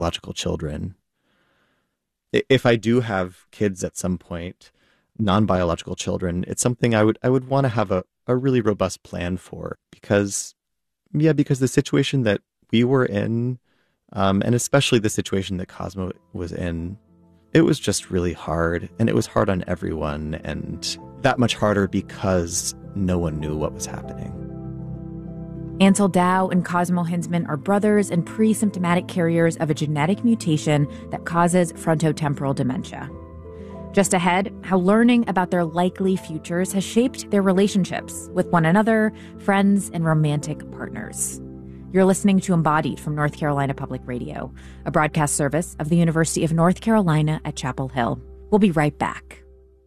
biological children. If I do have kids at some point, non-biological children, it's something I would want to have a really robust plan for, because the situation that we were in, and especially the situation that Cosmo was in, it was just really hard, and it was hard on everyone, and that much harder because no one knew what was happening. Ansel Dow and Cosmo Hinzman are brothers and pre-symptomatic carriers of a genetic mutation that causes frontotemporal dementia. Just ahead, how learning about their likely futures has shaped their relationships with one another, friends, and romantic partners. You're listening to Embodied from North Carolina Public Radio, a broadcast service of the University of North Carolina at Chapel Hill. We'll be right back.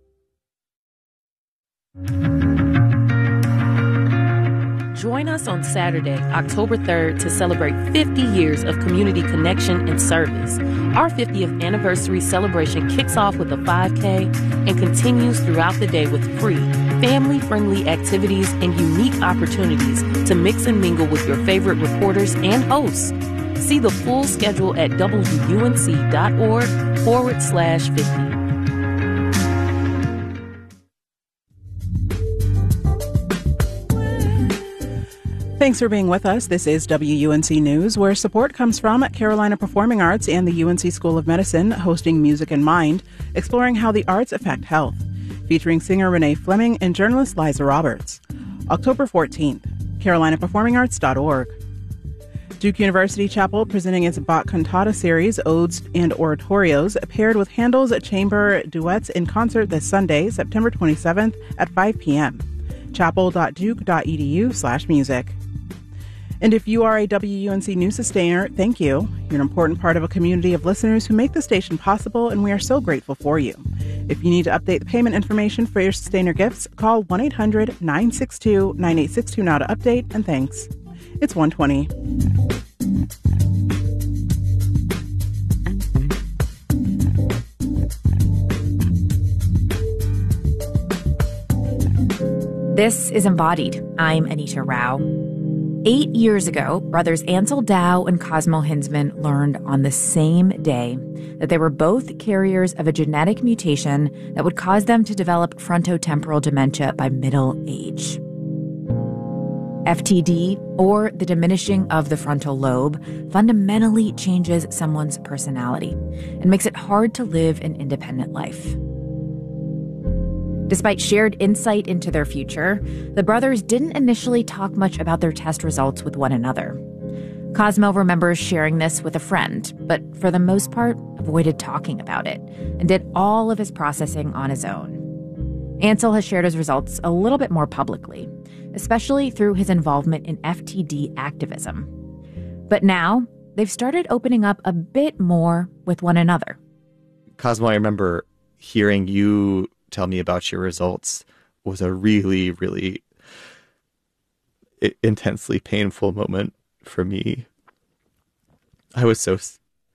Join us on Saturday, October 3rd, to celebrate 50 years of community connection and service. Our 50th anniversary celebration kicks off with a 5K and continues throughout the day with free, family-friendly activities and unique opportunities to mix and mingle with your favorite reporters and hosts. See the full schedule at WUNC.org/50. Thanks for being with us. This is WUNC News, where support comes from Carolina Performing Arts and the UNC School of Medicine, hosting Music in Mind, exploring how the arts affect health, featuring singer Renee Fleming and journalist Liza Roberts. October 14th, carolinaperformingarts.org. Duke University Chapel presenting its Bach Cantata series, Odes and Oratorios, paired with Handel's chamber duets in concert this Sunday, September 27th at 5 p.m. chapel.duke.edu/music. And if you are a WUNC News sustainer, thank you. You're an important part of a community of listeners who make the station possible, and we are so grateful for you. If you need to update the payment information for your sustainer gifts, call 1-800-962-9862 now to update, and thanks. It's 1:20. This is Embodied. I'm Anita Rao. 8 years ago, brothers Ansel Dow and Cosmo Hinzman learned on the same day that they were both carriers of a genetic mutation that would cause them to develop frontotemporal dementia by middle age. FTD, or the diminishing of the frontal lobe, fundamentally changes someone's personality and makes it hard to live an independent life. Despite shared insight into their future, the brothers didn't initially talk much about their test results with one another. Cosmo remembers sharing this with a friend, but for the most part, avoided talking about it and did all of his processing on his own. Ansel has shared his results a little bit more publicly, especially through his involvement in FTD activism. But now, they've started opening up a bit more with one another. Cosmo, I remember hearing you tell me about your results was a really, really intensely painful moment for me. I was so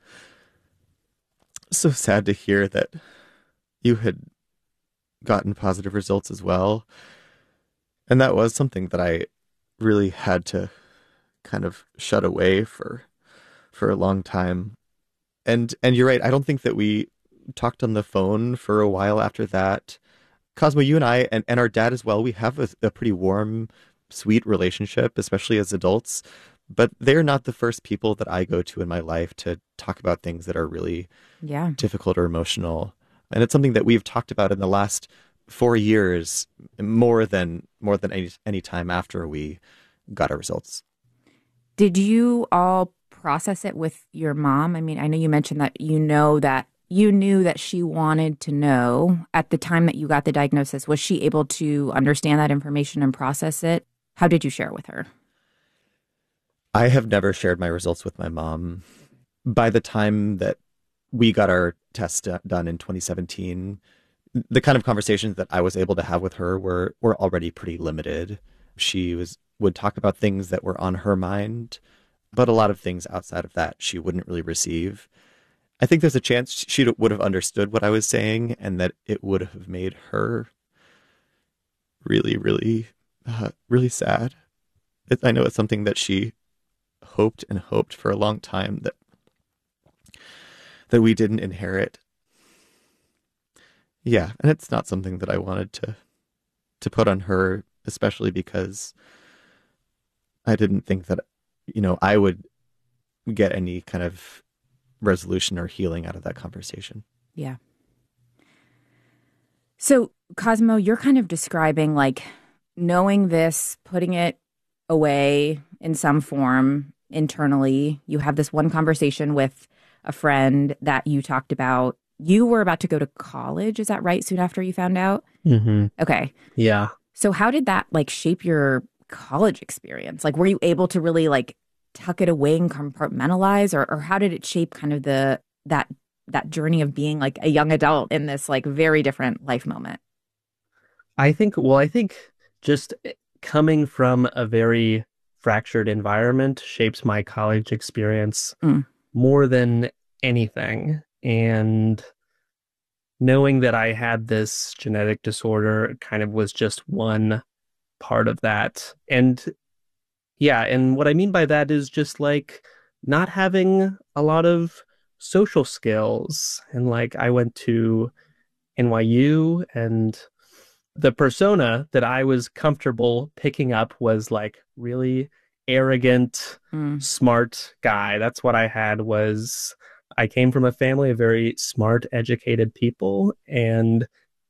sad to hear that you had gotten positive results as well. And that was something that I really had to kind of shut away for a long time. And you're right, I don't think that we talked on the phone for a while after that. Cosmo, you and I, and our dad as well, we have a pretty warm, sweet relationship, especially as adults. But they're not the first people that I go to in my life to talk about things that are really difficult or emotional. And it's something that we've talked about in the last 4 years, more than any time after we got our results. Did you all process it with your mom? I mean, I know you mentioned that you knew that she wanted to know at the time that you got the diagnosis. Was she able to understand that information and process it? How did you share it with her? I have never shared my results with my mom. By the time that we got our test done in 2017, the kind of conversations that I was able to have with her were already pretty limited. She would talk about things that were on her mind, but a lot of things outside of that she wouldn't really receive. I think there's a chance she would have understood what I was saying and that it would have made her really, really, really sad. I know it's something that she hoped for a long time, that that we didn't inherit. Yeah, and it's not something that I wanted to put on her, especially because I didn't think that, I would get any kind of resolution or healing out of that conversation. Yeah. So, Cosmo, you're kind of describing like knowing this, putting it away in some form internally. You have this one conversation with a friend that you talked about. You were about to go to college, is that right? Soon after you found out? Mm-hmm. Okay. Yeah. So how did that like shape your college experience? Like, were you able to really like tuck it away and compartmentalize, or how did it shape kind of that journey of being like a young adult in this like very different life moment? I think just coming from a very fractured environment shapes my college experience more than anything. And knowing that I had this genetic disorder kind of was just one part of that. And yeah, and what I mean by that is just like not having a lot of social skills. And like I went to NYU, and the persona that I was comfortable picking up was like really arrogant, smart guy. That's what I had. Was I came from a family of very smart, educated people, and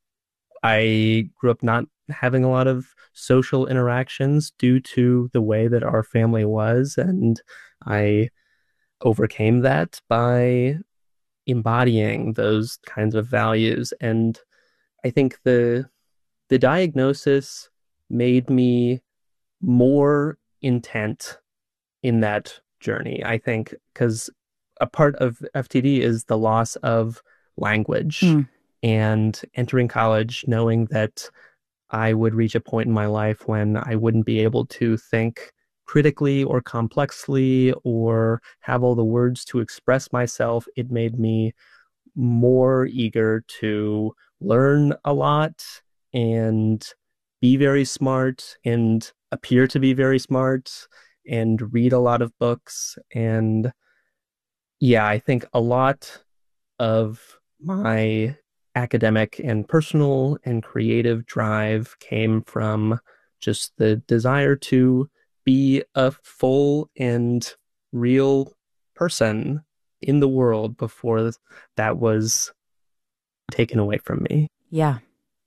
I grew up not having a lot of social interactions due to the way that our family was, and I overcame that by embodying those kinds of values. And I think the diagnosis made me more intent in that journey, I think, because a part of FTD is the loss of language. And entering college knowing that I would reach a point in my life when I wouldn't be able to think critically or complexly or have all the words to express myself, it made me more eager to learn a lot and be very smart and appear to be very smart and read a lot of books. And yeah, I think a lot of my academic and personal and creative drive came from just the desire to be a full and real person in the world before that was taken away from me. Yeah.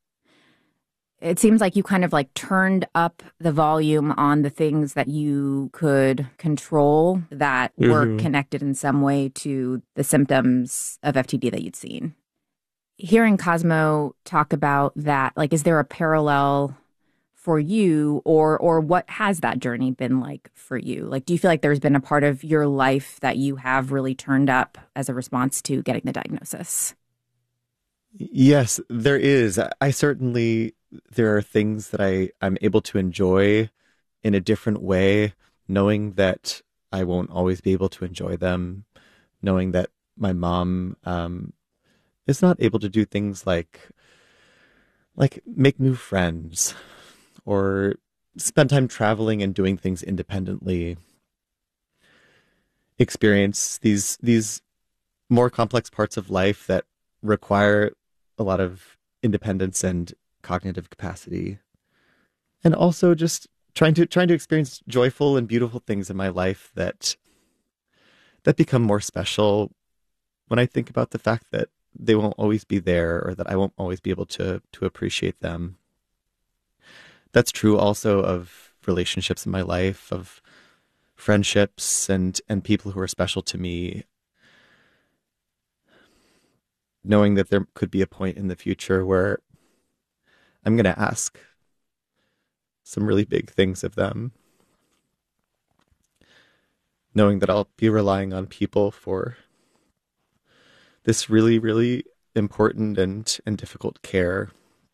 It seems like you kind of like turned up the volume on the things that you could control that were connected in some way to the symptoms of FTD that you'd seen. Hearing Cosmo talk about that, like, is there a parallel for you, or what has that journey been like for you? Like, do you feel like there's been a part of your life that you have really turned up as a response to getting the diagnosis? Yes, there is. There are things that I'm able to enjoy in a different way, knowing that I won't always be able to enjoy them, knowing that my mom is not able to do things like make new friends or spend time traveling and doing things independently, experience these more complex parts of life that require a lot of independence and cognitive capacity, and also just trying to experience joyful and beautiful things in my life that become more special when I think about the fact that they won't always be there, or that I won't always be able to appreciate them. That's true also of relationships in my life, of friendships and people who are special to me. Knowing that there could be a point in the future where I'm going to ask some really big things of them. Knowing that I'll be relying on people for this really, really important and difficult care.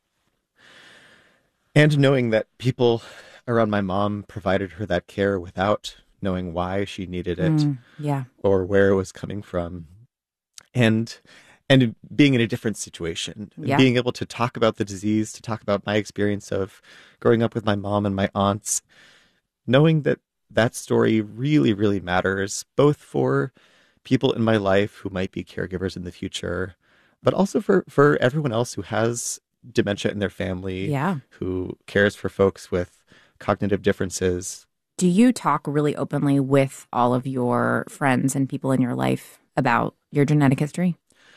And knowing that people around my mom provided her that care without knowing why she needed it, or where it was coming from. And being in a different situation, being able to talk about the disease, to talk about my experience of growing up with my mom and my aunts, knowing that that story really, really matters, both for people in my life who might be caregivers in the future, but also for everyone else who has dementia in their family, who cares for folks with cognitive differences. Do you talk really openly with all of your friends and people in your life about your genetic history?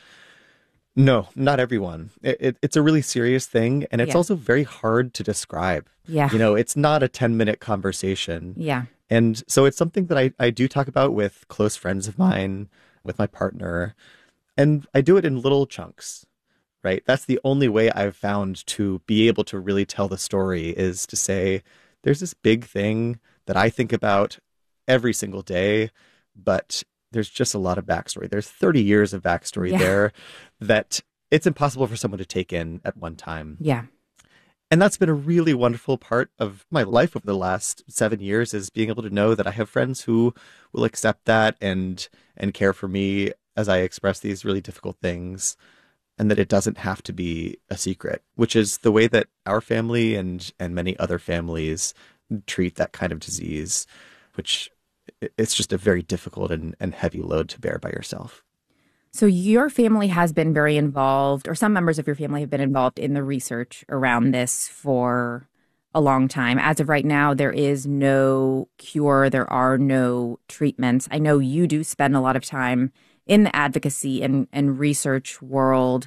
No, not everyone. It's a really serious thing, and it's also very hard to describe. Yeah. It's not a 10-minute conversation. Yeah. And so it's something that I do talk about with close friends of mine, with my partner, and I do it in little chunks, right? That's the only way I've found to be able to really tell the story, is to say, there's this big thing that I think about every single day, but there's just a lot of backstory. There's 30 years of backstory there that it's impossible for someone to take in at one time. Yeah. And that's been a really wonderful part of my life over the last 7 years, is being able to know that I have friends who will accept that and care for me as I express these really difficult things, and that it doesn't have to be a secret, which is the way that our family and many other families treat that kind of disease, which it's just a very difficult and heavy load to bear by yourself. So your family has been very involved, or some members of your family have been involved in the research around this for a long time. As of right now, there is no cure. There are no treatments. I know you do spend a lot of time in the advocacy and research world.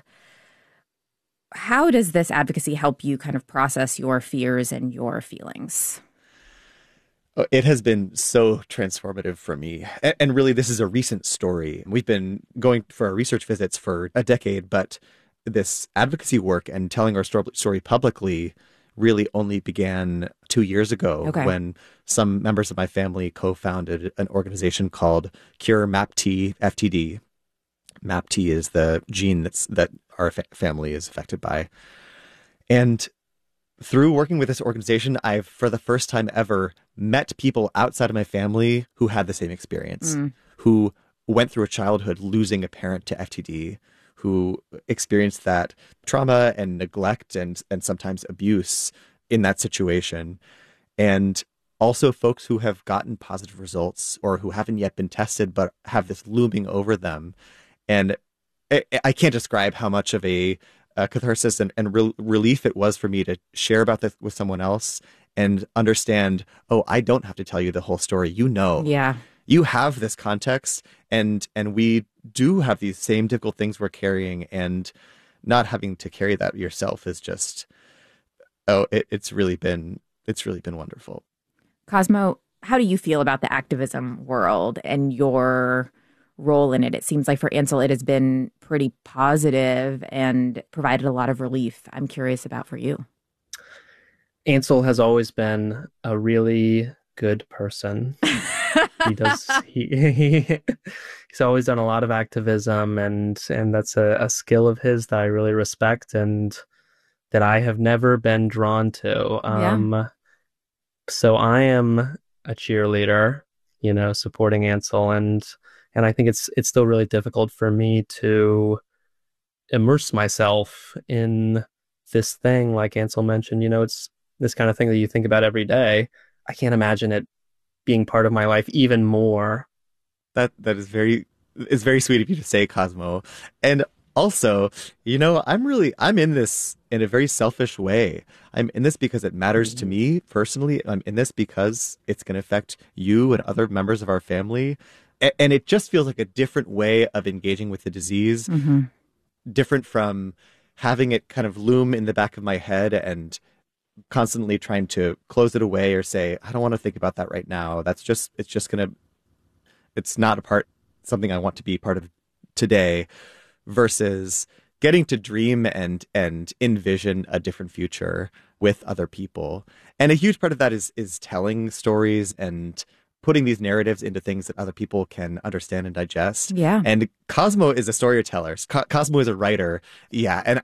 How does this advocacy help you kind of process your fears and your feelings? It has been so transformative for me. And really, this is a recent story. We've been going for our research visits for a decade, but this advocacy work and telling our story publicly really only began 2 years ago, when some members of my family co-founded an organization called Cure MAPT FTD. MAPT is the gene that our family is affected by. And through working with this organization, I've, for the first time ever, met people outside of my family who had the same experience, who went through a childhood losing a parent to FTD, who experienced that trauma and neglect and sometimes abuse in that situation. And also folks who have gotten positive results or who haven't yet been tested but have this looming over them. And I can't describe how much of a catharsis and relief it was for me to share about this with someone else and understand, oh, I don't have to tell you the whole story. Yeah. You have this context, and we do have these same difficult things we're carrying, and not having to carry that yourself is just, it's really been wonderful. Cosmo, how do you feel about the activism world and your role in it? It seems like for Ansel, it has been pretty positive and provided a lot of relief. I'm curious about for you. Ansel has always been a really good person. He's always done a lot of activism, and that's a skill of his that I really respect and that I have never been drawn to. So I am a cheerleader, supporting Ansel, and I think it's still really difficult for me to immerse myself in this thing. Like Ansel mentioned, it's this kind of thing that you think about every day. I can't imagine it being part of my life even more. That is very sweet of you to say, Cosmo. And also, I'm in this in a very selfish way. I'm in this because it matters to me personally. I'm in this because it's going to affect you and other members of our family. And it just feels like a different way of engaging with the disease, different from having it kind of loom in the back of my head and constantly trying to close it away or say, I don't want to think about that right now. It's not something I want to be part of today, versus getting to dream and envision a different future with other people. And a huge part of that is telling stories and putting these narratives into things that other people can understand and digest. Yeah. And Cosmo is a storyteller. Cosmo is a writer. Yeah. And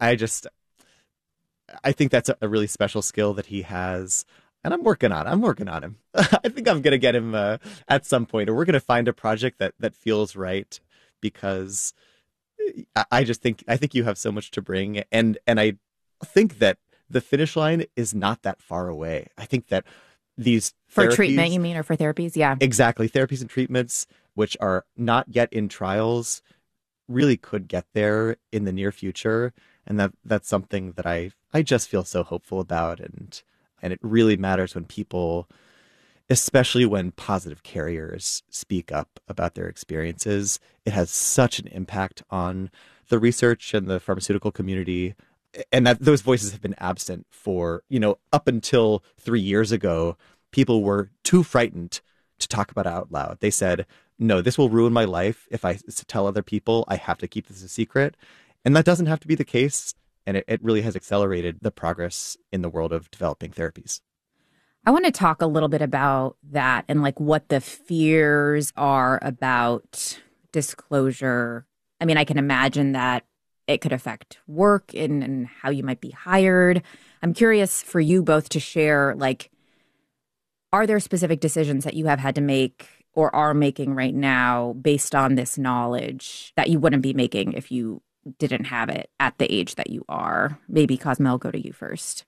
I think that's a really special skill that he has. And I'm working on him. I think I'm going to get him at some point, or we're going to find a project that feels right, because I think you have so much to bring. And I think that the finish line is not that far away. I think that these For therapies, treatment, you mean, or for therapies? Yeah. exactly, therapies and treatments, which are not yet in trials, really could get there in the near future. And that's something that I just feel so hopeful about. And it really matters when people, especially when positive carriers speak up about their experiences. It has such an impact on the research and the pharmaceutical community. And that those voices have been absent for, up until 3 years ago. People were too frightened to talk about it out loud. They said, no, this will ruin my life. If I tell other people, I have to keep this a secret. And that doesn't have to be the case. And it really has accelerated the progress in the world of developing therapies. I want to talk a little bit about that and like what the fears are about disclosure. I mean, I can imagine that it could affect work and how you might be hired. I'm curious for you both to share, like, are there specific decisions that you have had to make or are making right now based on this knowledge that you wouldn't be making if you didn't have it at the age that you are? Maybe Cosmo, I'll go to you first.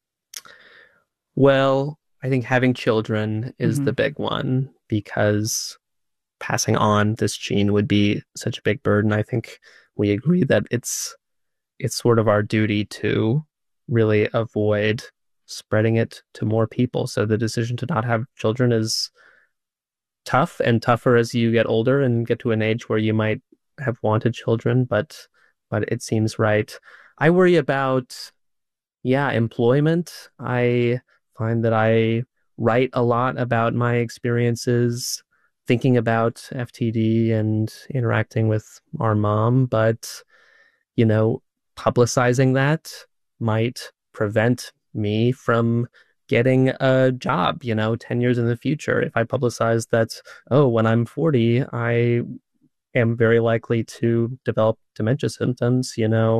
Well, I think having children is the big one, because passing on this gene would be such a big burden. I think we agree that it's sort of our duty to really avoid spreading it to more people. So the decision to not have children is tough, and tougher as you get older and get to an age where you might have wanted children, but it seems right. I worry about, employment. I find that I write a lot about my experiences thinking about FTD and interacting with our mom, but, publicizing that might prevent me from getting a job, 10 years in the future. If I publicize that, when I'm 40, I am very likely to develop dementia symptoms,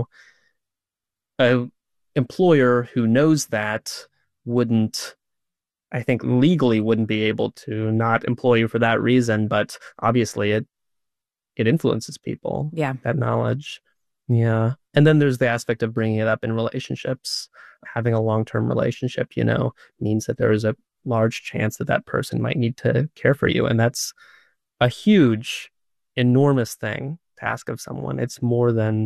an employer who knows that I think legally wouldn't be able to not employ you for that reason, but obviously it influences people. Yeah. That knowledge. Yeah. And then there's the aspect of bringing it up in relationships. Having a long-term relationship, means that there is a large chance that that person might need to care for you. And that's a huge, enormous thing to ask of someone. It's more than,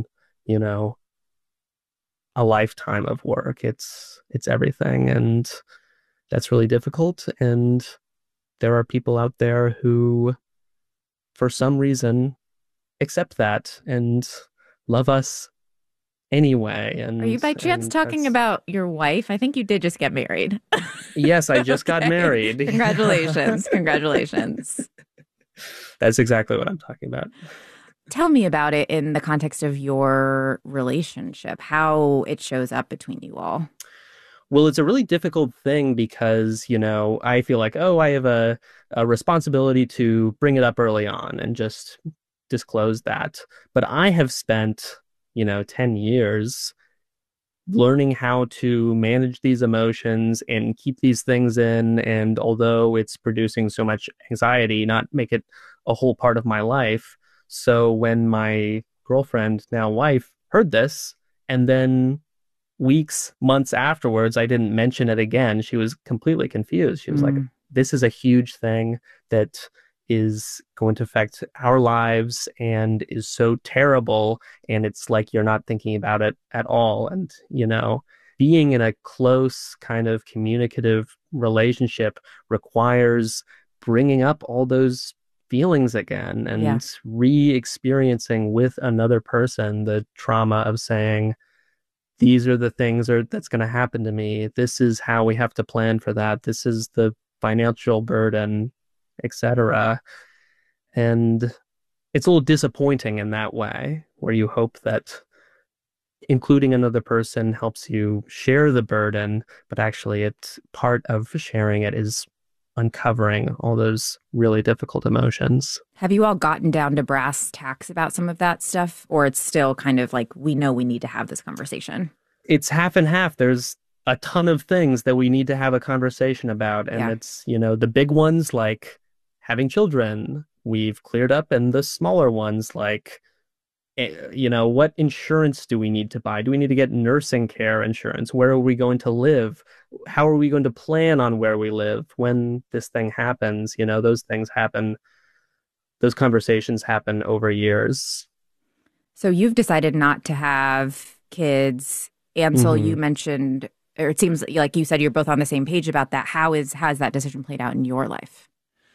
a lifetime of work. It's everything. And that's really difficult. And there are people out there who, for some reason, accept that and love us anyway. And are you by chance talking about your wife? I think you did just get married. Yes, I just got married. Congratulations. Congratulations. That's exactly what I'm talking about. Tell me about it in the context of your relationship, how it shows up between you all. Well, it's a really difficult thing because, I feel like, I have a responsibility to bring it up early on and just disclose that. But I have spent, 10 years learning how to manage these emotions and keep these things in. And although it's producing so much anxiety, not make it a whole part of my life. So when my girlfriend, now wife, heard this, and then months afterwards, I didn't mention it again, she was completely confused. She was like, this is a huge thing that is going to affect our lives and is so terrible. And it's like, you're not thinking about it at all. And, being in a close kind of communicative relationship requires bringing up all those feelings again and re-experiencing with another person the trauma of saying, these are the things that's going to happen to me. This is how we have to plan for that. This is the financial burden, etc. And it's a little disappointing in that way, where you hope that including another person helps you share the burden, but actually it's part of sharing it is uncovering all those really difficult emotions. Have you all gotten down to brass tacks about some of that stuff? Or it's still kind of like, we know we need to have this conversation? It's half and half. There's a ton of things that we need to have a conversation about. And it's, the big ones like having children, we've cleared up. And the smaller ones like what insurance do we need to buy? Do we need to get nursing care insurance? Where are we going to live? How are we going to plan on where we live when this thing happens? Those things happen. Those conversations happen over years. So you've decided not to have kids. Ansel, you mentioned, or it seems like you said you're both on the same page about that. Has that decision played out in your life?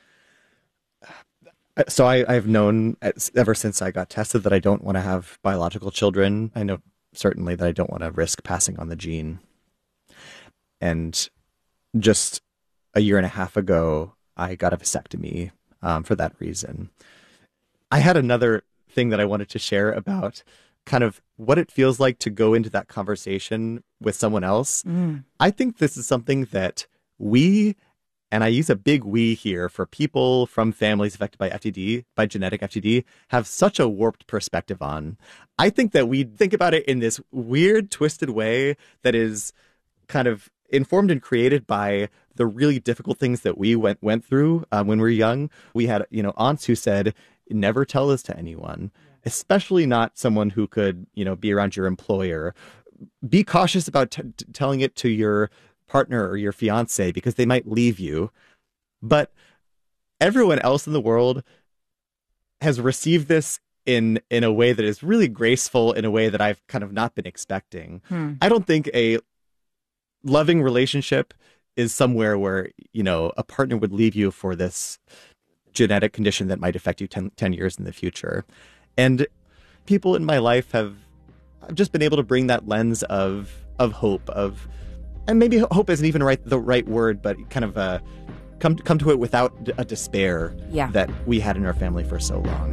So I've known ever since I got tested that I don't want to have biological children. I know certainly that I don't want to risk passing on the gene. And just a year and a half ago, I got a vasectomy for that reason. I had another thing that I wanted to share about kind of what it feels like to go into that conversation with someone else. I think this is something that we, and I use a big we here, for people from families affected by FTD, by genetic FTD, have such a warped perspective on. I think that we think about it in this weird, twisted way that is kind of informed and created by the really difficult things that we went through when we were young. We had, aunts who said, never tell this to anyone, especially not someone who could, be around your employer. Be cautious about telling it to your partner or your fiance because they might leave you. But everyone else in the world has received this in a way that is really graceful, in a way that I've kind of not been expecting. I don't think a loving relationship is somewhere where, a partner would leave you for this genetic condition that might affect you 10 years in the future. And people in my life I've just been able to bring that lens of hope, and maybe hope isn't even the right word, but kind of come to it without a despair that we had in our family for so long.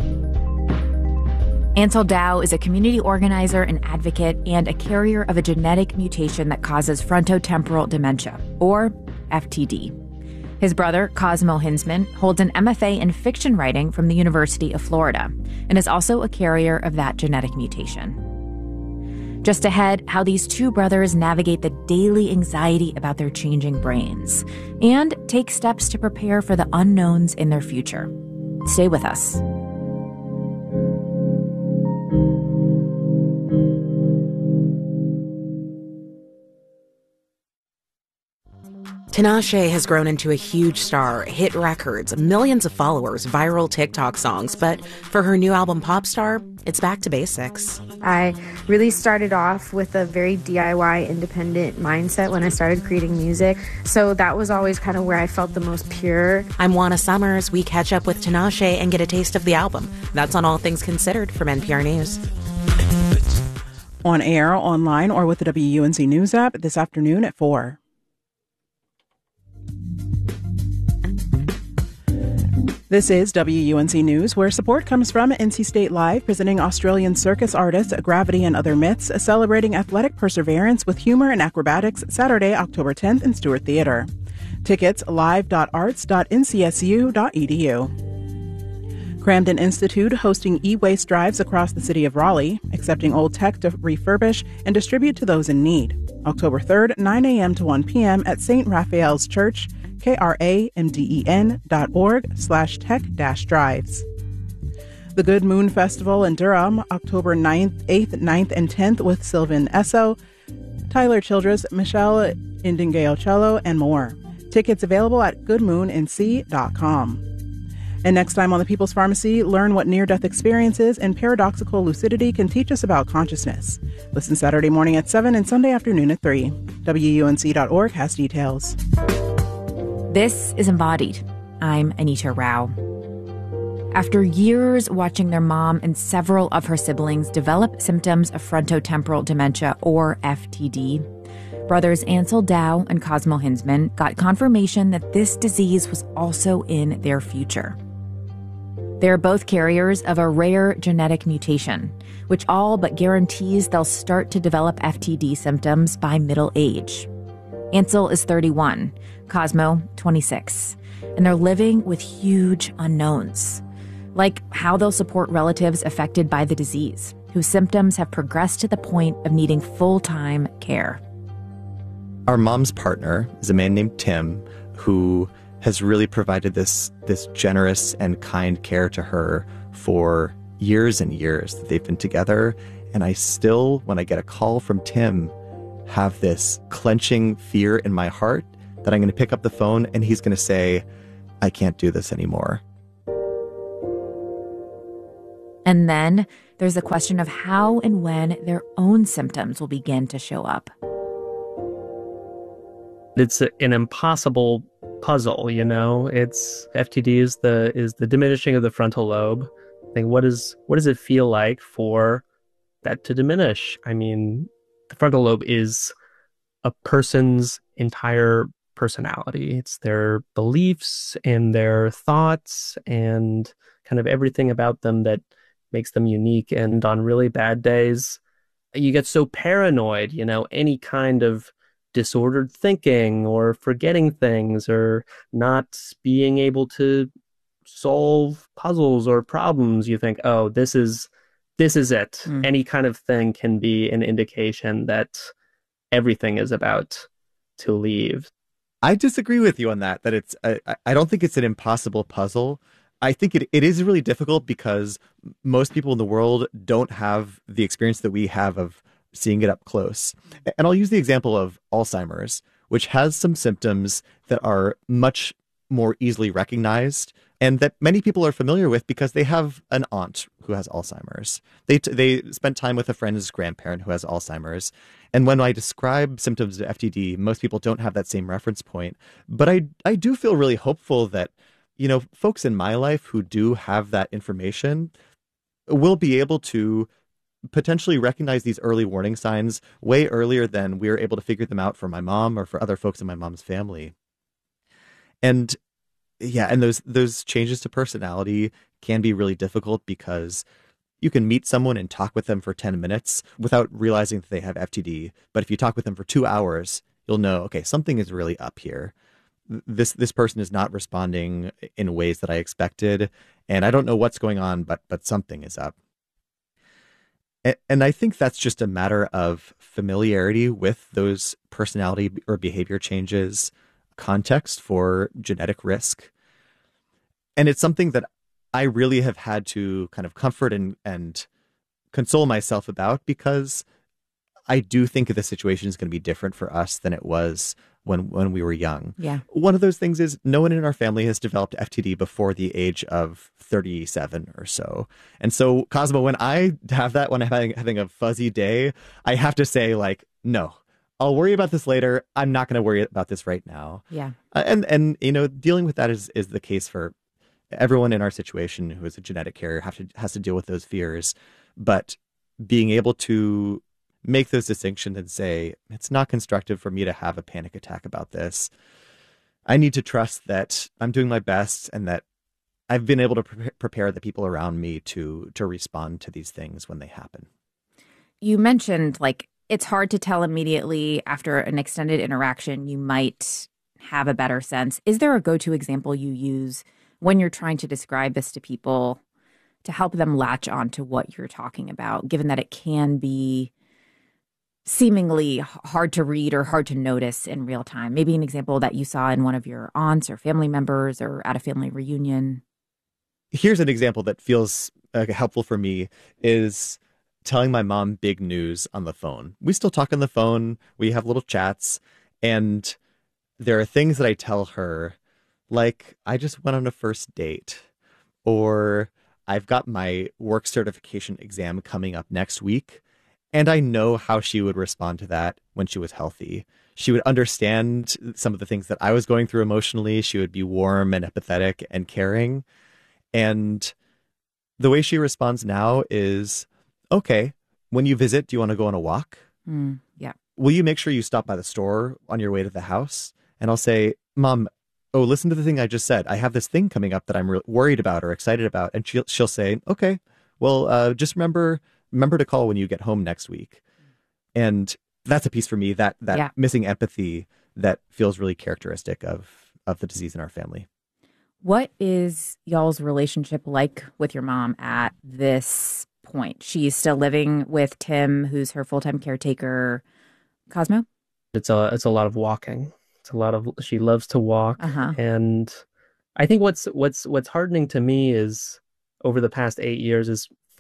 Ansel Dow is a community organizer and advocate and a carrier of a genetic mutation that causes frontotemporal dementia, or FTD. His brother, Cosmo Hinzman, holds an MFA in fiction writing from the University of Florida and is also a carrier of that genetic mutation. Just ahead, how these two brothers navigate the daily anxiety about their changing brains and take steps to prepare for the unknowns in their future. Stay with us. Tinashe has grown into a huge star, hit records, millions of followers, viral TikTok songs, but for her new album Popstar, it's back to basics. I really started off with a very DIY independent mindset when I started creating music, so that was always kind of where I felt the most pure. I'm Juana Summers. We catch up with Tinashe and get a taste of the album. That's on All Things Considered from NPR News. On air, online, or with the WUNC News app this afternoon at 4. This is WUNC News, where support comes from NC State Live, presenting Australian circus artists Gravity and Other Myths, celebrating athletic perseverance with humor and acrobatics, Saturday, October 10th in Stewart Theatre. Tickets, live.arts.ncsu.edu. Cramden Institute hosting e-waste drives across the city of Raleigh, accepting old tech to refurbish and distribute to those in need. October 3rd, 9 a.m. to 1 p.m. at St. Raphael's Church, kramden.org/tech-drives. The Good Moon Festival in Durham, October 9th, 8th, 9th, and 10th with Sylvan Esso, Tyler Childress, Michelle Indingale-Cello, and more. Tickets available at goodmoonnc.com. And next time on The People's Pharmacy, learn what near-death experiences and paradoxical lucidity can teach us about consciousness. Listen Saturday morning at 7 and Sunday afternoon at 3. WUNC.org has details. This is Embodied. I'm Anita Rao. After years watching their mom and several of her siblings develop symptoms of frontotemporal dementia, or FTD, brothers Ansel Dow and Cosmo Hinzman got confirmation that this disease was also in their future. They're both carriers of a rare genetic mutation, which all but guarantees they'll start to develop FTD symptoms by middle age. Ansel is 31, Cosmo 26, and they're living with huge unknowns, like how they'll support relatives affected by the disease, whose symptoms have progressed to the point of needing full-time care. Our mom's partner is a man named Tim, who has really provided this generous and kind care to her for years and years that they've been together. And I still, when I get a call from Tim, have this clenching fear in my heart that I'm going to pick up the phone and he's going to say, I can't do this anymore. And then there's the question of how and when their own symptoms will begin to show up. It's an impossible puzzle, you know. It's FTD is the diminishing of the frontal lobe. I think what does it feel like for that to diminish? I mean, the frontal lobe is a person's entire personality. It's their beliefs and their thoughts and kind of everything about them that makes them unique. And on really bad days, you get so paranoid, you know, any kind of disordered thinking or forgetting things or not being able to solve puzzles or problems. You think, oh, this is it. Any kind of thing can be an indication that everything is about to leave. I disagree with you on that it's, I don't think it's an impossible puzzle. I think it is really difficult because most people in the world don't have the experience that we have of seeing it up close. And I'll use the example of Alzheimer's, which has some symptoms that are much more easily recognized and that many people are familiar with because they have an aunt who has Alzheimer's. They spent time with a friend's grandparent who has Alzheimer's. And when I describe symptoms of FTD, most people don't have that same reference point. But I do feel really hopeful that, you know, folks in my life who do have that information will be able to potentially recognize these early warning signs way earlier than we were able to figure them out for my mom or for other folks in my mom's family. And yeah, and those changes to personality can be really difficult because you can meet someone and talk with them for 10 minutes without realizing that they have FTD. But if you talk with them for 2 hours, you'll know, okay, something is really up here. This person is not responding in ways that I expected, and I don't know what's going on, but something is up. And I think that's just a matter of familiarity with those personality or behavior changes, context for genetic risk. And it's something that I really have had to kind of comfort and console myself about because I do think the situation is going to be different for us than it was when we were young. Yeah. One of those things is no one in our family has developed FTD before the age of 37 or so. And so, Cosmo, when I have that, when I'm having a fuzzy day, I have to say, like, no, I'll worry about this later. I'm not going to worry about this right now. Yeah. And you know, dealing with that is the case for everyone in our situation who is a genetic carrier has to deal with those fears. But being able to make those distinctions and say, it's not constructive for me to have a panic attack about this. I need to trust that I'm doing my best and that I've been able to prepare the people around me to respond to these things when they happen. You mentioned, like, it's hard to tell immediately after an extended interaction. You might have a better sense. Is there a go-to example you use when you're trying to describe this to people to help them latch on to what you're talking about, given that it can be seemingly hard to read or hard to notice in real time? Maybe an example that you saw in one of your aunts or family members or at a family reunion. Here's an example that feels helpful for me is telling my mom big news on the phone. We still talk on the phone. We have little chats. And there are things that I tell her, like, I just went on a first date, or I've got my work certification exam coming up next week. And I know how she would respond to that when she was healthy. She would understand some of the things that I was going through emotionally. She would be warm and empathetic and caring. And the way she responds now is, okay, when you visit, do you want to go on a walk? Yeah. Will you make sure you stop by the store on your way to the house? And I'll say, Mom, oh, listen to the thing I just said. I have this thing coming up that I'm worried about or excited about. And she'll say, okay, well, just remember to call when you get home next week. And that's a piece for me, that missing empathy that feels really characteristic of the disease in our family. What is y'all's relationship like with your mom at this point? She's still living with Tim, who's her full-time caretaker. Cosmo? It's a lot of walking. She loves to walk. Uh-huh. And I think what's heartening to me is over the past 8 years is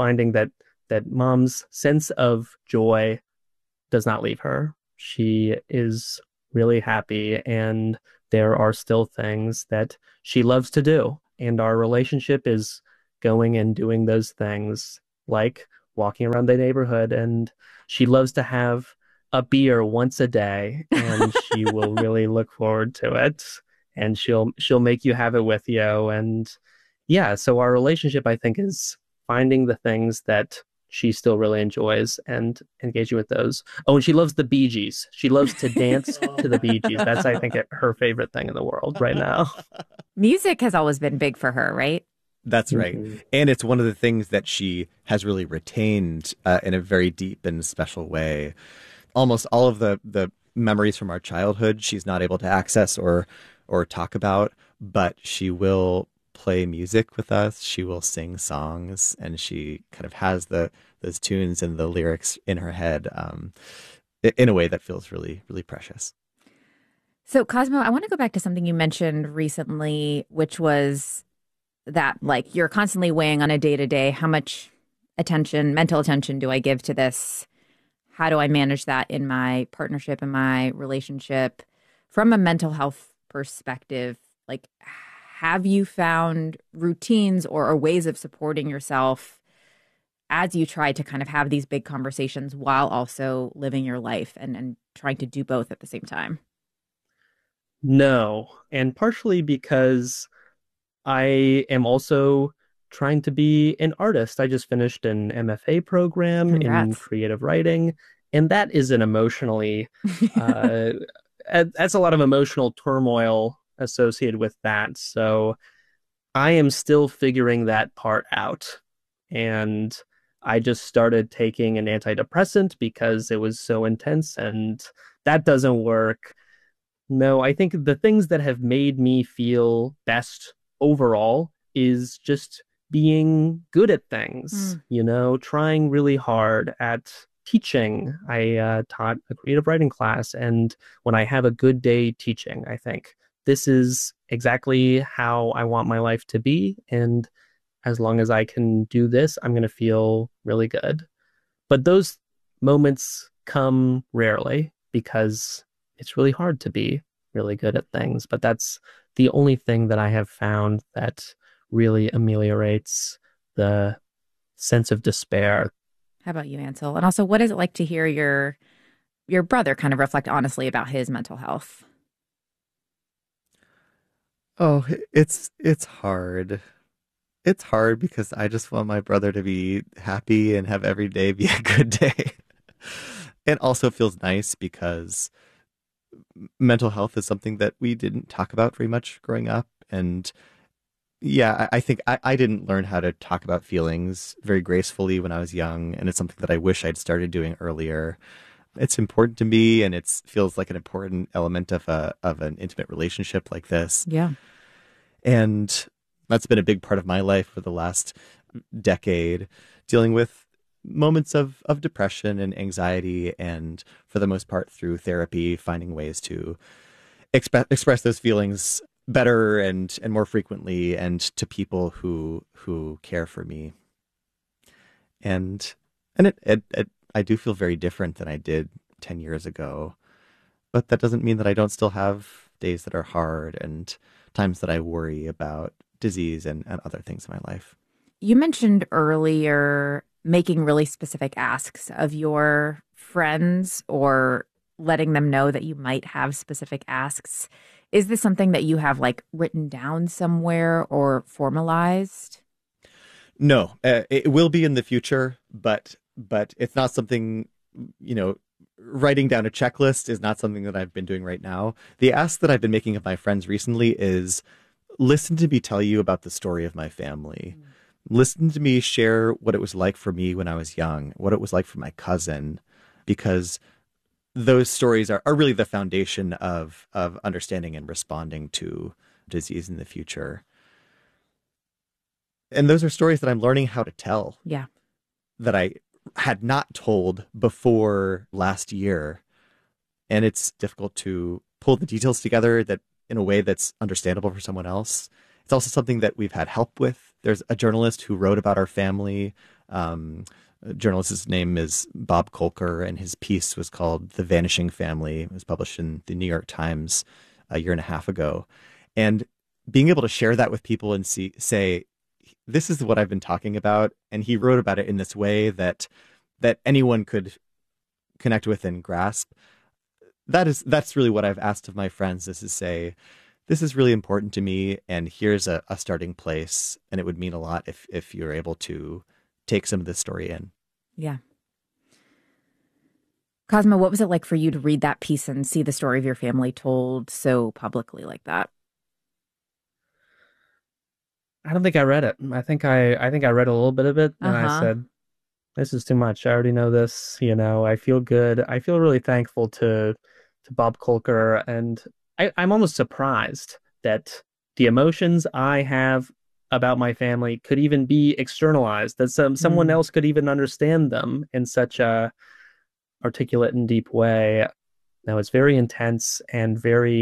finding that mom's sense of joy does not leave her. She is really happy, and there are still things that she loves to do. And our relationship is going and doing those things, like walking around the neighborhood. And she loves to have a beer once a day, and she will really look forward to it. And she'll make you have it with you. And yeah, so our relationship, I think, is finding the things that she still really enjoys and engaging with those. Oh, and she loves the Bee Gees. She loves to dance to the Bee Gees. That's, I think, her favorite thing in the world right now. Music has always been big for her, right? That's right. Mm-hmm. And it's one of the things that she has really retained in a very deep and special way. Almost all of the memories from our childhood she's not able to access or talk about, but she will play music with us. She will sing songs, and she kind of has those tunes and the lyrics in her head in a way that feels really, really precious. So, Cosmo, I want to go back to something you mentioned recently, which was that, like, you're constantly weighing on a day-to-day, how much mental attention do I give to this? How do I manage that in my partnership and my relationship? From a mental health perspective, like, have you found routines or ways of supporting yourself as you try to kind of have these big conversations while also living your life and trying to do both at the same time? No, and partially because I am also trying to be an artist. I just finished an MFA program Congrats. in creative writing, and that is an emotionally, that's a lot of emotional turmoil associated with that. So I am still figuring that part out. And I just started taking an antidepressant because it was so intense, and that doesn't work. No, I think the things that have made me feel best overall is just being good at things, trying really hard at teaching. I taught a creative writing class, and when I have a good day teaching, I think this is exactly how I want my life to be. And as long as I can do this, I'm going to feel really good. But those moments come rarely because it's really hard to be really good at things. But that's the only thing that I have found that really ameliorates the sense of despair. How about you, Ansel? And also, what is it like to hear your brother kind of reflect honestly about his mental health? Oh, it's hard. It's hard because I just want my brother to be happy and have every day be a good day. It also feels nice because mental health is something that we didn't talk about very much growing up. And yeah, I think I didn't learn how to talk about feelings very gracefully when I was young. And it's something that I wish I'd started doing earlier. It's important to me, and it feels like an important element of an intimate relationship like this. Yeah. And that's been a big part of my life for the last decade, dealing with moments of depression and anxiety, and for the most part through therapy, finding ways to express those feelings better and more frequently, and to people who care for me. And I do feel very different than I did 10 years ago, but that doesn't mean that I don't still have days that are hard and times that I worry about disease and other things in my life. You mentioned earlier making really specific asks of your friends or letting them know that you might have specific asks. Is this something that you have like written down somewhere or formalized? No, it will be in the future, but it's not something, writing down a checklist is not something that I've been doing right now. The ask that I've been making of my friends recently is, listen to me tell you about the story of my family. Listen to me share what it was like for me when I was young, what it was like for my cousin, because those stories are really the foundation of understanding and responding to disease in the future. And those are stories that I'm learning how to tell. Yeah. That I had not told before last year. And it's difficult to pull the details together that in a way that's understandable for someone else. It's also something that we've had help with. There's a journalist who wrote about our family Journalist's name is Bob Kolker, and his piece was called "The Vanishing Family." It was published in the New York Times a year and a half ago. And being able to share that with people and say, this is what I've been talking about, and he wrote about it in this way that anyone could connect with and grasp. That's really what I've asked of my friends, is to say, this is really important to me, and here's a starting place, and it would mean a lot if you're able to take some of this story in. Yeah. Cosmo, what was it like for you to read that piece and see the story of your family told so publicly like that? I don't think I read it. I think I read a little bit of it, and I said, this is too much. I already know this. I feel good. I feel really thankful to Bob Kolker, and I'm almost surprised that the emotions I have about my family could even be externalized, that someone else could even understand them in such a articulate and deep way. Now, it's very intense and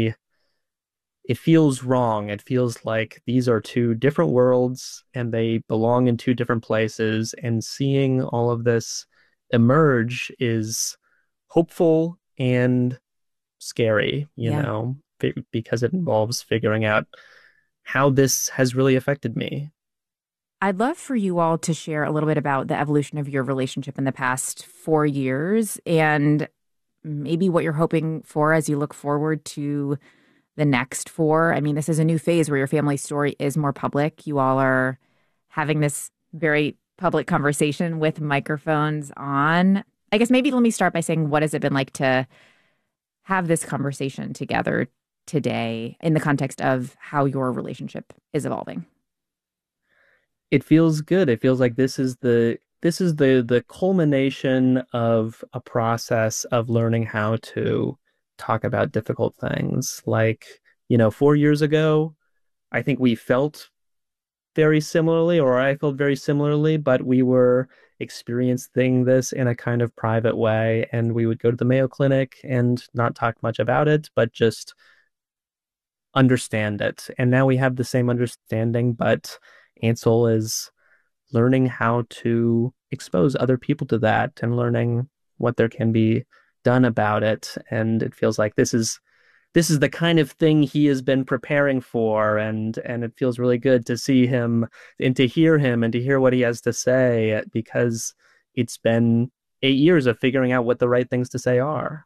it feels wrong. It feels like these are two different worlds and they belong in two different places, and seeing all of this emerge is hopeful and scary, because it involves figuring out how this has really affected me. I'd love for you all to share a little bit about the evolution of your relationship in the past 4 years, and maybe what you're hoping for as you look forward to the next 4. I mean, this is a new phase where your family story is more public. You all are having this very public conversation with microphones on. I guess maybe let me start by saying, what has it been like to have this conversation together today in the context of how your relationship is evolving? It feels good. It feels like this is the culmination of a process of learning how to talk about difficult things. Like, 4 years ago, I think we felt very similarly, or I felt very similarly, but we were experiencing this in a kind of private way, and we would go to the Mayo Clinic and not talk much about it, but just understand it. And now we have the same understanding, but Ansel is learning how to expose other people to that and learning what there can be done about it. And it feels like this is the kind of thing he has been preparing for, and it feels really good to see him and to hear him and to hear what he has to say, because it's been 8 years of figuring out what the right things to say are.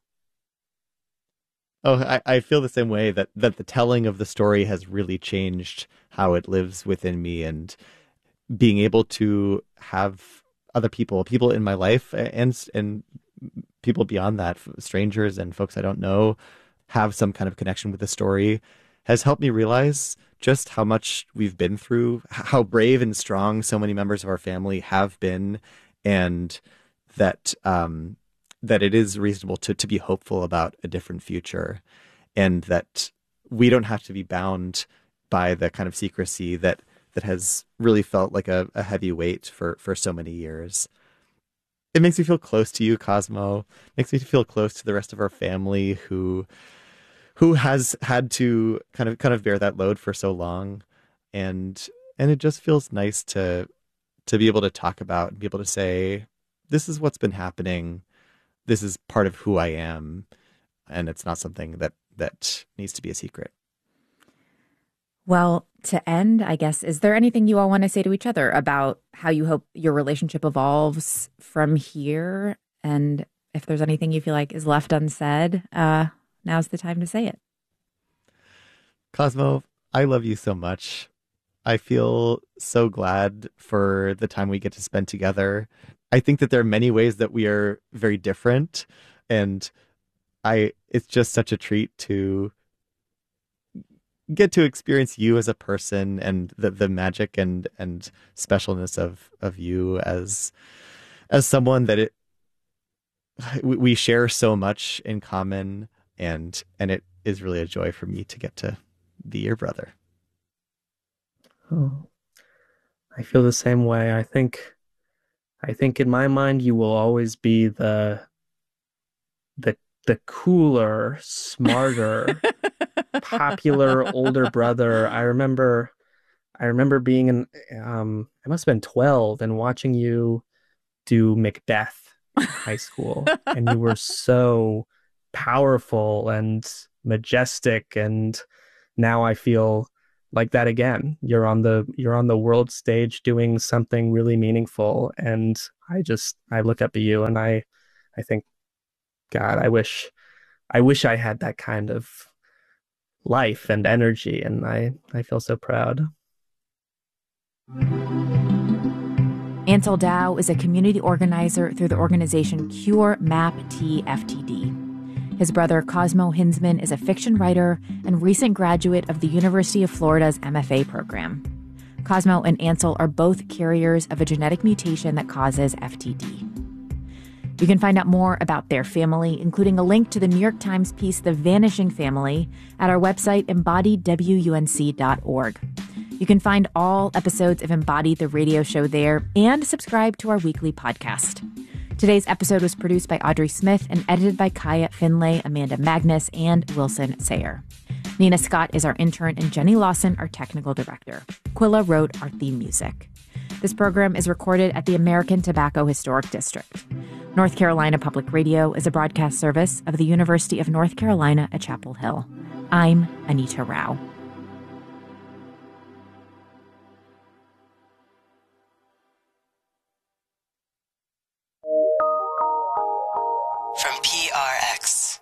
Oh, I feel the same way, that the telling of the story has really changed how it lives within me, and being able to have other people in my life and people beyond that, strangers and folks I don't know, have some kind of connection with the story has helped me realize just how much we've been through, how brave and strong so many members of our family have been, and that it is reasonable to be hopeful about a different future, and that we don't have to be bound by the kind of secrecy that has really felt like a heavy weight for so many years. It makes me feel close to you, Cosmo. It makes me feel close to the rest of our family who has had to kind of bear that load for so long. And it just feels nice to be able to talk about and be able to say, this is what's been happening. This is part of who I am. And it's not something that needs to be a secret. Well, to end, I guess, is there anything you all want to say to each other about how you hope your relationship evolves from here? And if there's anything you feel like is left unsaid, now's the time to say it. Cosmo, I love you so much. I feel so glad for the time we get to spend together. I think that there are many ways that we are very different, and it's just such a treat to get to experience you as a person, and the magic and specialness of you as someone that we share so much in common, and it is really a joy for me to get to be your brother. Oh, I feel the same way. I think in my mind you will always be the cooler, smarter, popular older brother. I remember being in I must have been 12 and watching you do Macbeth in high school, and you were so powerful and majestic, and now I feel like that again. You're on the world stage doing something really meaningful, and I look up at you and I think, God, I wish I had that kind of life and energy, and I feel so proud. Ansel Dow is a community organizer through the organization Cure Map T FTD. His brother Cosmo Hinsman is a fiction writer and recent graduate of the University of Florida's MFA program. Cosmo and Ansel are both carriers of a genetic mutation that causes FTD. You can find out more about their family, including a link to the New York Times piece The Vanishing Family, at our website embodiedwunc.org. You can find all episodes of Embodied, the radio show, there, and subscribe to our weekly podcast. Today's episode was produced by Audrey Smith and edited by Kaya Finlay, Amanda Magnus, and Wilson Sayer. Nina Scott is our intern, and Jenny Lawson, our technical director. Quilla wrote our theme music. This program is recorded at the American Tobacco Historic District. North Carolina Public Radio is a broadcast service of the University of North Carolina at Chapel Hill. I'm Anita Rao. From PRX.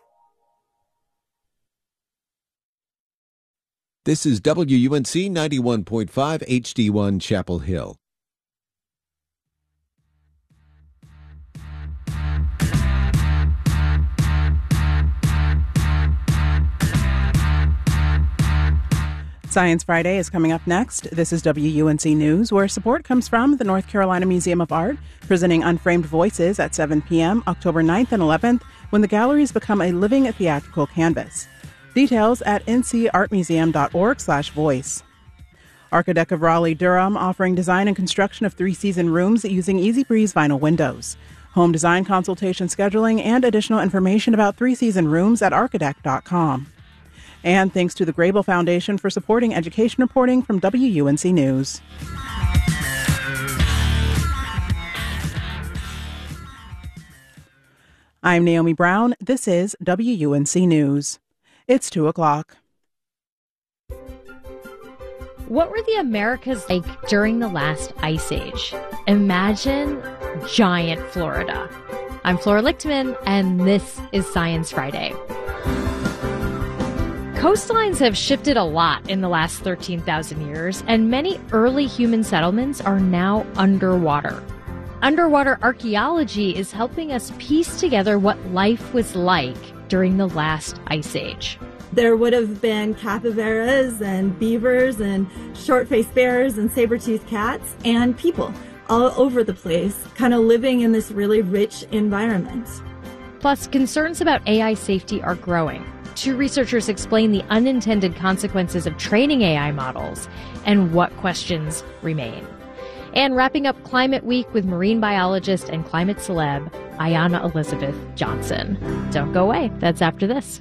This is WUNC 91.5 HD1 Chapel Hill. Science Friday is coming up next. This is WUNC News, where support comes from the North Carolina Museum of Art, presenting Unframed Voices at 7 p.m. October 9th and 11th, when the galleries become a living theatrical canvas. Details at ncartmuseum.org/voice. Architect of Raleigh-Durham offering design and construction of 3-season rooms using Easy Breeze vinyl windows. Home design consultation scheduling and additional information about 3-season rooms at architect.com. And thanks to the Grable Foundation for supporting education reporting from WUNC News. I'm Naomi Brown. This is WUNC News. It's 2 o'clock. What were the Americas like during the last ice age? Imagine giant Florida. I'm Flora Lichtman, and this is Science Friday. Coastlines have shifted a lot in the last 13,000 years, and many early human settlements are now underwater. Underwater archaeology is helping us piece together what life was like during the last ice age. There would have been capybaras and beavers and short-faced bears and saber-toothed cats and people all over the place, kind of living in this really rich environment. Plus, concerns about AI safety are growing. 2 researchers explain the unintended consequences of training AI models and what questions remain. And wrapping up Climate Week with marine biologist and climate celeb, Ayanna Elizabeth Johnson. Don't go away. That's after this.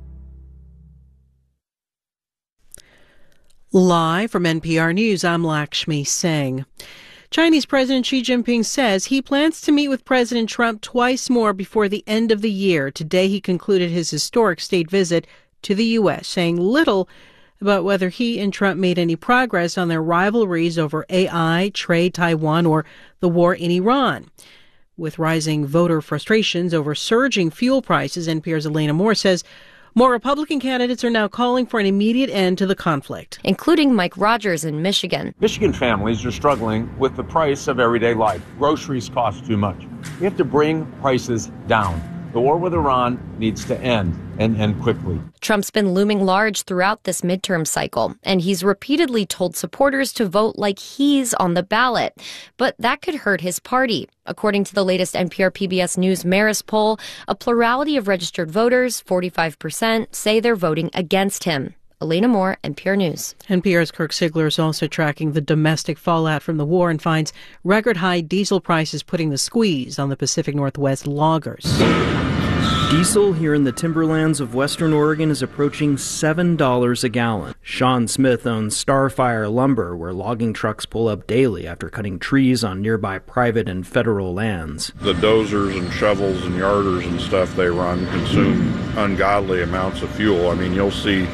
Live from NPR News, I'm Lakshmi Singh. Chinese President Xi Jinping says he plans to meet with President Trump twice more before the end of the year. Today, he concluded his historic state visit to the U.S., saying little about whether he and Trump made any progress on their rivalries over AI, trade, Taiwan, or the war in Iran. With rising voter frustrations over surging fuel prices, NPR's Elena Moore says more Republican candidates are now calling for an immediate end to the conflict, including Mike Rogers in Michigan. Michigan families are struggling with the price of everyday life. Groceries cost too much. We have to bring prices down. The war with Iran needs to end, and end quickly. Trump's been looming large throughout this midterm cycle, and he's repeatedly told supporters to vote like he's on the ballot. But that could hurt his party. According to the latest NPR PBS News Marist poll, a plurality of registered voters, 45%, say they're voting against him. Elena Moore, NPR News. NPR's Kirk Sigler is also tracking the domestic fallout from the war and finds record-high diesel prices putting the squeeze on the Pacific Northwest loggers. Diesel here in the timberlands of western Oregon is approaching $7 a gallon. Sean Smith owns Starfire Lumber, where logging trucks pull up daily after cutting trees on nearby private and federal lands. The dozers and shovels and yarders and stuff they run consume ungodly amounts of fuel. I mean, you'll see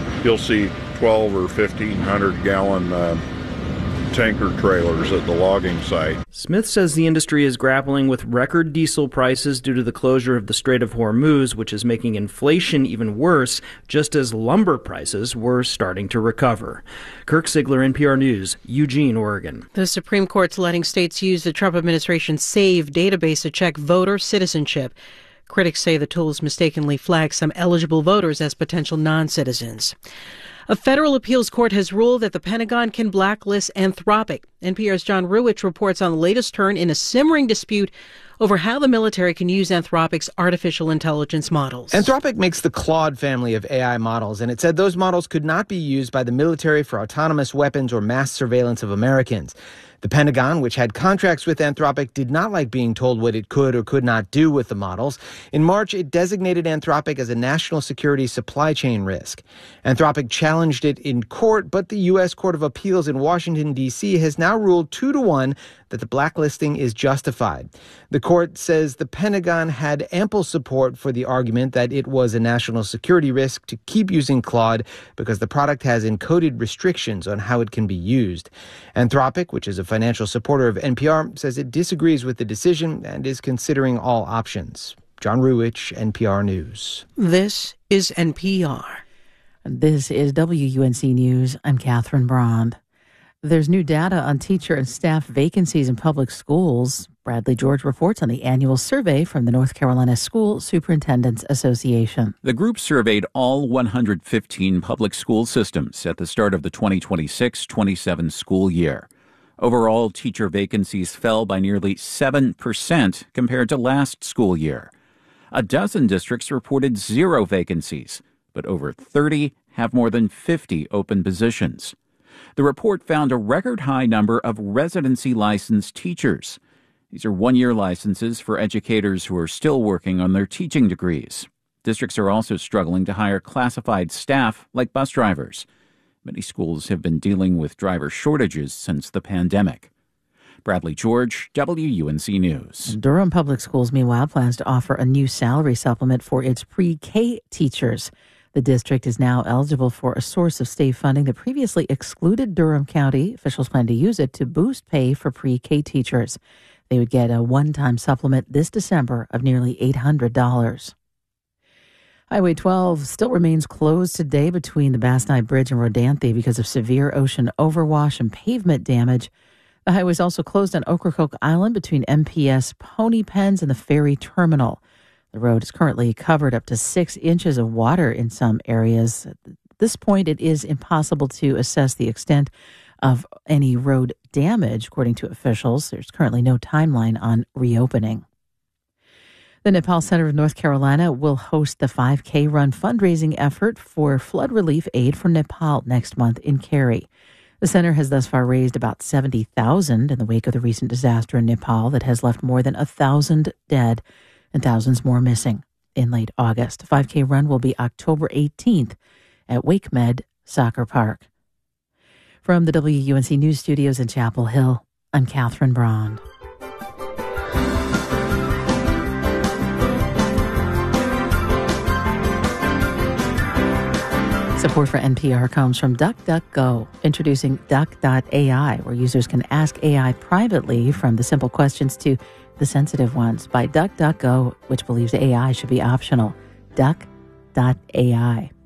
12 or 1,500 gallon tanker trailers at the logging site. Smith says the industry is grappling with record diesel prices due to the closure of the Strait of Hormuz, which is making inflation even worse, just as lumber prices were starting to recover. Kirk Sigler, NPR News, Eugene, Oregon. The Supreme Court's letting states use the Trump administration's SAVE database to check voter citizenship. Critics say the tools mistakenly flag some eligible voters as potential non-citizens. A federal appeals court has ruled that the Pentagon can blacklist Anthropic. NPR's John Ruwitch reports on the latest turn in a simmering dispute over how the military can use Anthropic's artificial intelligence models. Anthropic makes the Claude family of AI models, and it said those models could not be used by the military for autonomous weapons or mass surveillance of Americans. The Pentagon, which had contracts with Anthropic, did not like being told what it could or could not do with the models. In March, it designated Anthropic as a national security supply chain risk. Anthropic challenged it in court, but the U.S. Court of Appeals in Washington, D.C. has now ruled 2-1 that the blacklisting is justified. The court says the Pentagon had ample support for the argument that it was a national security risk to keep using Claude because the product has encoded restrictions on how it can be used. Anthropic, which is a financial supporter of NPR, says it disagrees with the decision and is considering all options. John Ruwitch, NPR News. This is NPR. This is WUNC News. I'm Catherine Brond. There's new data on teacher and staff vacancies in public schools. Bradley George reports on the annual survey from the North Carolina School Superintendents Association. The group surveyed all 115 public school systems at the start of the 2026-27 school year. Overall, teacher vacancies fell by nearly 7% compared to last school year. A dozen districts reported 0 vacancies, but over 30 have more than 50 open positions. The report found a record high number of residency licensed teachers. These are one-year licenses for educators who are still working on their teaching degrees. Districts are also struggling to hire classified staff like bus drivers. Many schools have been dealing with driver shortages since the pandemic. Bradley George, WUNC News. Durham Public Schools, meanwhile, plans to offer a new salary supplement for its pre-K teachers. The district is now eligible for a source of state funding that previously excluded Durham County. Officials plan to use it to boost pay for pre-K teachers. They would get a one-time supplement this December of nearly $800. Highway 12 still remains closed today between the Bass Knife Bridge and Rodanthe because of severe ocean overwash and pavement damage. The highway is also closed on Ocracoke Island between MPS Pony Pens and the ferry terminal. The road is currently covered up to 6 inches of water in some areas. At this point, it is impossible to assess the extent of any road damage, according to officials. There's currently no timeline on reopening. The Nepal Center of North Carolina will host the 5K Run fundraising effort for flood relief aid for Nepal next month in Cary. The center has thus far raised about $70,000 in the wake of the recent disaster in Nepal that has left more than 1,000 dead and thousands more missing in late August. The 5K Run will be October 18th at WakeMed Soccer Park. From the WUNC News Studios in Chapel Hill, I'm Catherine Brond. Support for NPR comes from DuckDuckGo, introducing Duck.ai, where users can ask AI privately from the simple questions to the sensitive ones by DuckDuckGo, which believes AI should be optional. Duck.ai.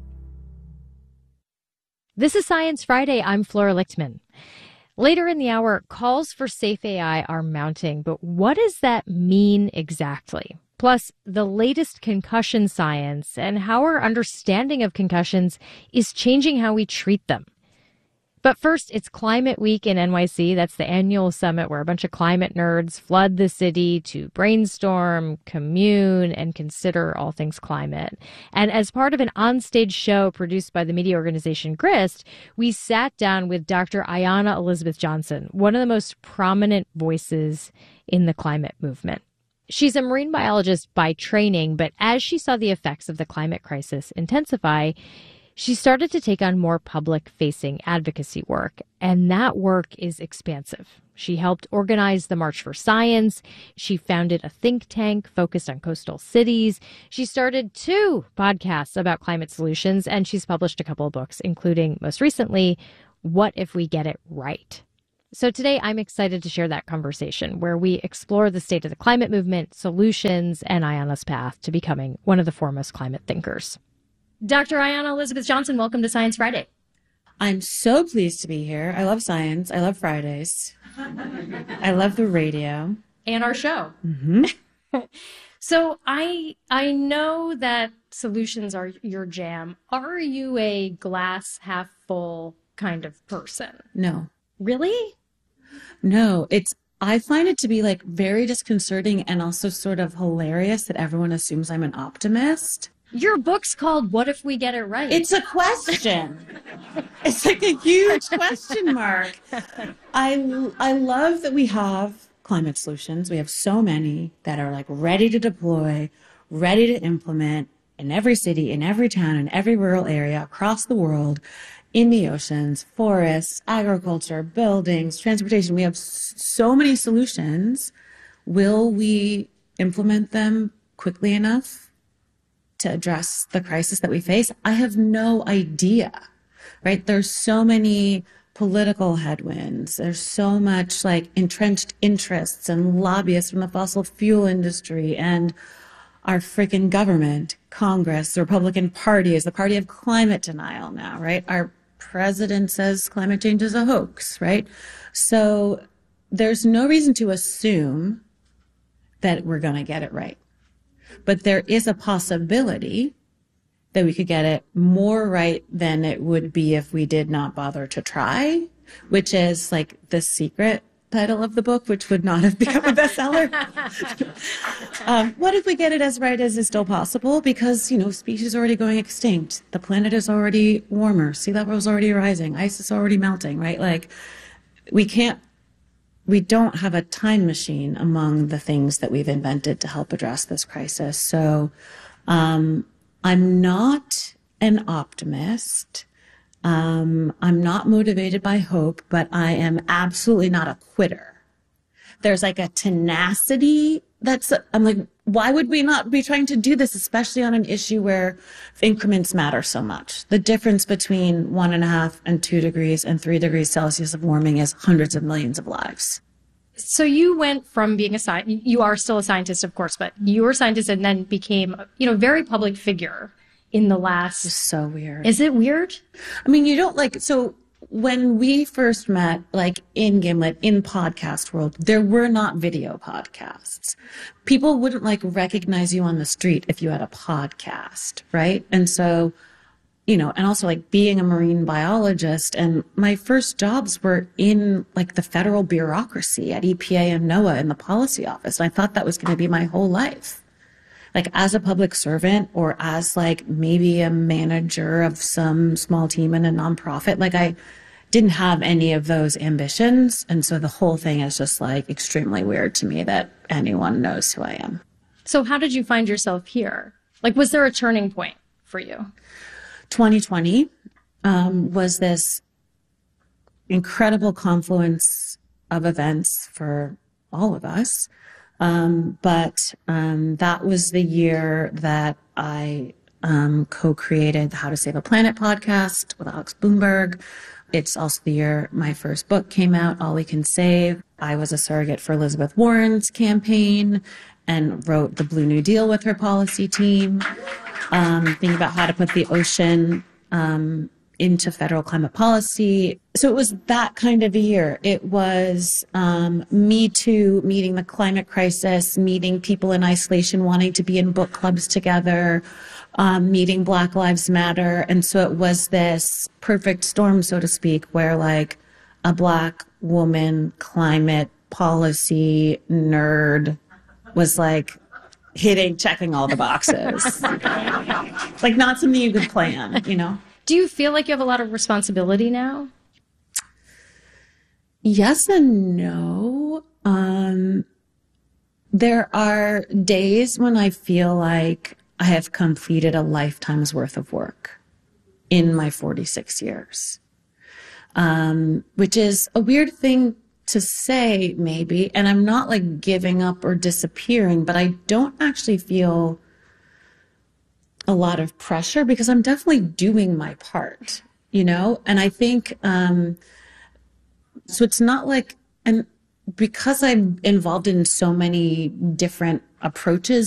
This is Science Friday. I'm Flora Lichtman. Later in the hour, calls for safe AI are mounting, but what does that mean exactly? Plus, the latest concussion science and how our understanding of concussions is changing how we treat them. But first, it's Climate Week in NYC. That's the annual summit where a bunch of climate nerds flood the city to brainstorm, commune, and consider all things climate. And as part of an onstage show produced by the media organization Grist, we sat down with Dr. Ayanna Elizabeth Johnson, one of the most prominent voices in the climate movement. She's a marine biologist by training, but as she saw the effects of the climate crisis intensify, she started to take on more public-facing advocacy work, and that work is expansive. She helped organize the March for Science. She founded a think tank focused on coastal cities. She started 2 podcasts about climate solutions, and she's published a couple of books, including, most recently, What If We Get It Right? So today, I'm excited to share that conversation where we explore the state of the climate movement, solutions, and Ayanna's path to becoming one of the foremost climate thinkers. Dr. Ayanna Elizabeth Johnson, welcome to Science Friday. I'm so pleased to be here. I love science. I love Fridays. I love the radio. And our show. Mm-hmm. So I know that solutions are your jam. Are you a glass half full kind of person? No. Really? No. I find it to be like very disconcerting and also sort of hilarious that everyone assumes I'm an optimist. Your book's called What If We Get It Right? It's a question. It's like a huge question mark. I love that we have climate solutions. We have so many that are like ready to deploy, ready to implement in every city, in every town, in every rural area across the world, in the oceans, forests, agriculture, buildings, transportation. We have so many solutions. Will we implement them quickly enough to address the crisis that we face? I have no idea, right? There's so many political headwinds. There's so much like entrenched interests and lobbyists from the fossil fuel industry, and our freaking government, Congress, the Republican Party is the party of climate denial now, right? Our president says climate change is a hoax, right? So there's no reason to assume that we're going to get it right. But there is a possibility that we could get it more right than it would be if we did not bother to try, which is like the secret title of the book, which would not have become a bestseller. What if we get it as right as is still possible? Because, species are already going extinct. The planet is already warmer. Sea level is already rising. Ice is already melting, right? Like, we don't have a time machine among the things that we've invented to help address this crisis. So I'm not an optimist. I'm not motivated by hope, but I am absolutely not a quitter. There's like a tenacity I'm like, why would we not be trying to do this, especially on an issue where increments matter so much? The difference between 1.5 and 2 degrees and 3 degrees Celsius of warming is hundreds of millions of lives. So you went from being you are still a scientist, of course, but you were a scientist and then became, a very public figure in the last... It's so weird. Is it weird? I mean, so when we first met, like in Gimlet, in podcast world, there were not video podcasts. People wouldn't like recognize you on the street if you had a podcast, right? And so, and also like being a marine biologist, and my first jobs were in like the federal bureaucracy at EPA and NOAA in the policy office. And I thought that was going to be my whole life. Like as a public servant or as like maybe a manager of some small team in a nonprofit, like I didn't have any of those ambitions. And so the whole thing is just like extremely weird to me that anyone knows who I am. So how did you find yourself here? Like, was there a turning point for you? 2020 was this incredible confluence of events for all of us. But that was the year that I co-created the How to Save a Planet podcast with Alex Bloomberg. It's also the year my first book came out, All We Can Save. I was a surrogate for Elizabeth Warren's campaign and wrote the Blue New Deal with her policy team, thinking about how to put the ocean into federal climate policy. So it was that kind of a year. It was Me Too, meeting the climate crisis, meeting people in isolation wanting to be in book clubs together, meeting Black Lives Matter. And so it was this perfect storm, so to speak, where like a Black woman climate policy nerd was like checking all the boxes. Like not something you could plan, Do you feel like you have a lot of responsibility now? Yes and no. There are days when I feel like I have completed a lifetime's worth of work in my 46 years, which is a weird thing to say, maybe. And I'm not like giving up or disappearing, but I don't actually feel a lot of pressure because I'm definitely doing my part, you know? And I think, so it's not like, and because I'm involved in so many different approaches